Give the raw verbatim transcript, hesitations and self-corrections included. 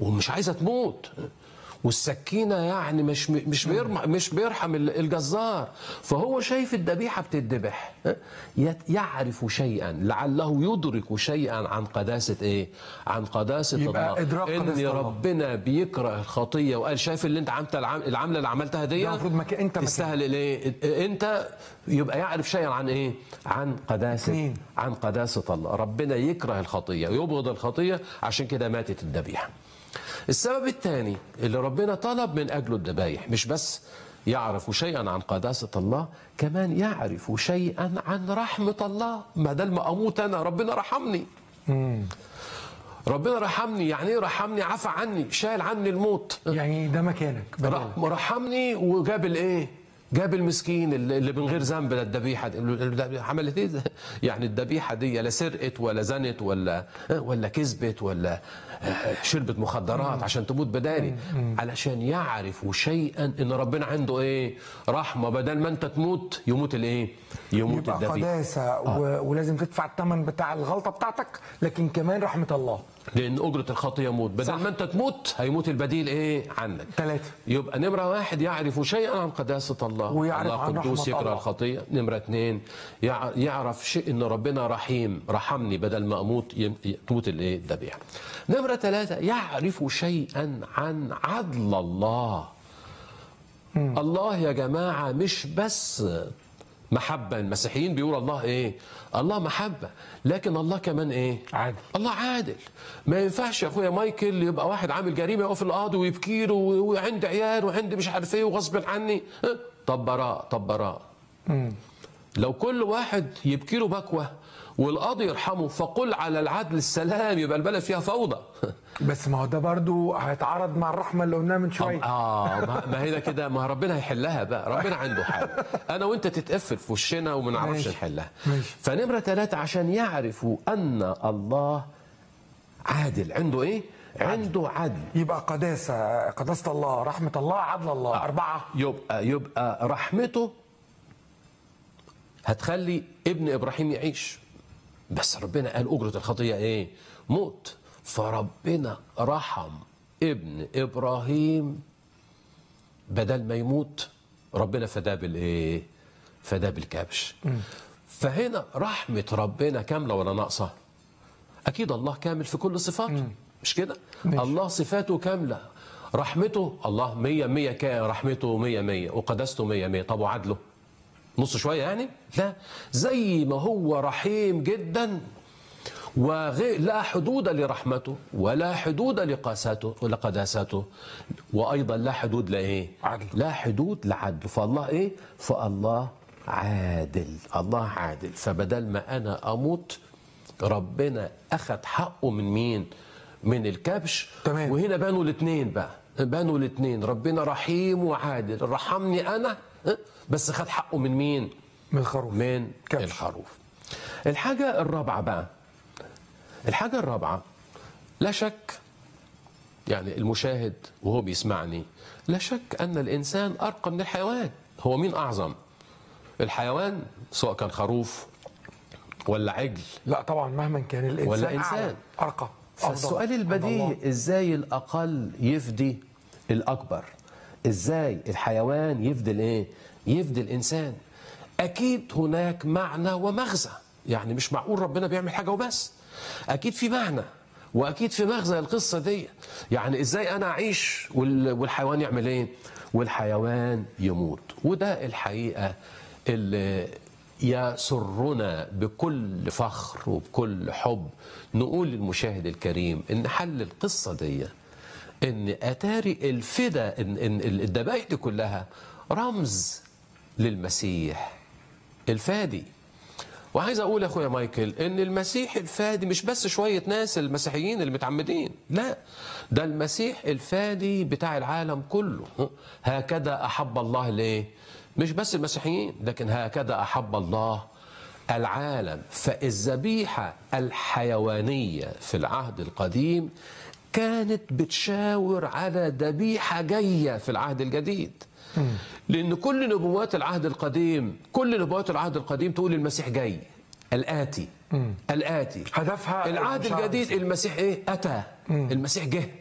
ومش عايزه تموت، والسكينه يعني مش مش بيرحم مش بيرحم الجزار، فهو شايف الذبيحه بتذبح، يعرف شيئا لعله يدرك شيئا عن قداسه ايه؟ عن قداسه الله، ان ربنا بيكره الخطيه، وقال شايف اللي انت عملت العمله اللي عملتها دي انت تستاهل ايه؟ انت يبقى يعرف شيئا عن ايه؟ عن قداسه عن قداسه الله. ربنا يكره الخطيه ويبغض الخطيه، عشان كده ماتت الذبيحه. السبب الثاني اللي ربنا طلب من أجله الذبايح، مش بس يعرف شيئا عن قداسة الله، كمان يعرف شيئا عن رحمة الله. ما دام أموت أنا ربنا رحمني. مم. ربنا رحمني، يعني ايه رحمني؟ عفى عني، شال عني الموت، يعني ده مكانك رحمني وجاب الايه؟ جاب المسكين اللي من غير ذنب للذبيحه دي. عملت ايه؟ يعني الذبيحه دي لا سرقت ولا زنت ولا ولا كذبت ولا شربت مخدرات عشان تموت بدالي، علشان يعرفوا شيئا ان ربنا عنده ايه؟ رحمه، بدل ما انت تموت يموت الايه؟ يموت الذبيحه. قداسه آه. ولازم تدفع الثمن بتاع الغلطه بتاعتك، لكن كمان رحمه الله، لان اجره الخطيه موت، بدل صح. ما انت تموت هيموت البديل ايه عنك. ثلاثه. يبقى نمره واحد يعرف شيئا عن قداسه الله، ويعرف الله عن قدوس يكره الله. الخطيه. نمره اثنين يعرف شيء ان ربنا رحيم، رحمني بدل ما اموت تموت الايه؟ الذبيحه. نمره ثلاثه يعرف شيئا عن عدل الله. م. الله يا جماعه مش بس محبة. المسيحيين بيقولوا الله ايه؟ الله محبة، لكن الله كمان ايه؟ عادل. الله عادل. ما ينفعش يا اخويا مايكل يبقى واحد عامل جريمة يقف القاضي ويبكي له وعندي عيال وعندي مش عارف ايه وغصب عني، طب براء طب براء. لو كل واحد يبكي له بكوة والقاضي يرحمه، فقل على العدل السلام، يبقى البلد فيها فوضى. بس ما هو ده برضو هيتعارض مع الرحمه اللي قلناها من شويه. اه ما هي ده كده، ما ربنا هيحلها بقى، ربنا عنده حل. انا وانت تتقفل في وشنا وما نعرفش نحلها. فنمره ثلاثه عشان يعرفوا ان الله عادل، عنده ايه؟ عنده عدل. يبقى قداسه، قداسه الله، رحمه الله، عدل الله. آه. اربعه. يبقى يبقى رحمته هتخلي ابن ابراهيم يعيش، بس ربنا قال اجره الخطيه ايه؟ موت. فربنا رحم ابن ابراهيم بدل ما يموت، ربنا فداه بالايه؟ فداه بالكبش. فهنا رحمه ربنا كامله ولا ناقصه؟ اكيد الله كامل في كل صفاته، مش كده؟ الله صفاته كامله، رحمته الله مية مية، كان رحمته مية مية وقداسته مية مية. طب وعدله نص شويه يعني؟ لا، زي ما هو رحيم جدا ولا حدود لرحمته ولا حدود لقاساته ولقداسته، وايضا لا حدود لايه؟ عدل. لا حدود لعدل. فالله ايه؟ فالله عادل، الله عادل. فبدل ما انا اموت ربنا اخذ حقه من مين؟ من الكبش. تمام. وهنا بانوا الاثنين بقى، بانوا الاثنين، ربنا رحيم وعادل، رحمني انا بس خد حقه من مين؟ من الخروف. من كبش. الخروف. الحاجه الرابعه بقى، الحاجة الرابعة، لا شك يعني المشاهد وهو بيسمعني، لا شك أن الإنسان أرقى من الحيوان. هو مين أعظم؟ الحيوان سواء كان خروف ولا عجل؟ لا طبعا مهما كان الإنسان ولا إنسان أرقى. فالسؤال البديهي، إزاي الأقل يفدي الأكبر؟ إزاي الحيوان يفدي الإيه؟ يفدي الإنسان؟ أكيد هناك معنى ومغزى، يعني مش معقول ربنا بيعمل حاجة وبس، أكيد في معنى وأكيد في مغزى القصة دي. يعني إزاي أنا أعيش والحيوان يعمل إيه؟ والحيوان يموت. وده الحقيقة اللي يسرنا بكل فخر وبكل حب نقول للمشاهد الكريم إن حل القصة دي إن أتاري الفدا، إن الذبائح دي كلها رمز للمسيح الفادي. وعايز اقول يا اخويا مايكل ان المسيح الفادي مش بس شويه ناس المسيحيين اللي متعمدين، لا، ده المسيح الفادي بتاع العالم كله. هكذا احب الله ليه؟ مش بس المسيحيين، لكن هكذا احب الله العالم. فالذبيحه الحيوانيه في العهد القديم كانت بتشاور على ذبيحه جايه في العهد الجديد. لأن كل نبوات العهد القديم كل نبوات العهد القديم تقول المسيح جاي، الآتي. الآتي هدفها العهد الجديد المسيح إيه؟ أتى. المسيح جه.